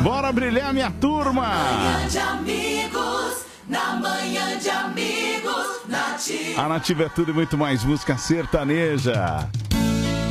Bora brilhar, minha turma! Manhã de amigos, na manhã de amigos, Nativa. A Nativa é tudo e muito mais música sertaneja.